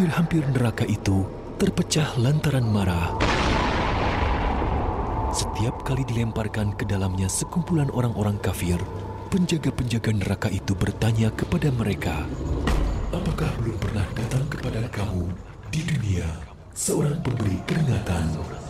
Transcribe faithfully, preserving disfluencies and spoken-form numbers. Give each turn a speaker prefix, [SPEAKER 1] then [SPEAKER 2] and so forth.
[SPEAKER 1] hampir-hampir neraka itu terpecah lantaran marah. Setiap kali dilemparkan ke dalamnya sekumpulan orang-orang kafir, penjaga-penjaga neraka itu bertanya kepada mereka, "Apakah belum pernah datang kepada kamu di dunia seorang pemberi peringatan